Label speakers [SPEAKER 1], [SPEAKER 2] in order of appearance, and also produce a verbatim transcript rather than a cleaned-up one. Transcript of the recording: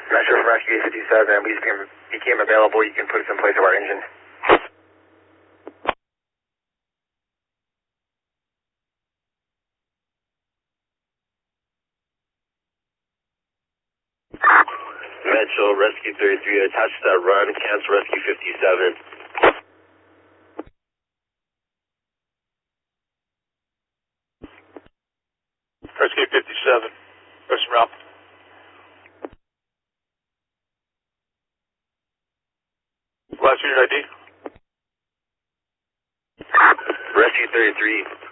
[SPEAKER 1] Metro from Rescue fifty-seven, we just became, became available. You can put us in place of our engine.
[SPEAKER 2] Metro Rescue thirty-three, attach that run, cancel Rescue fifty-seven.
[SPEAKER 3] Rescue fifty-seven, person route. Last unit I D?
[SPEAKER 2] Rescue thirty-three,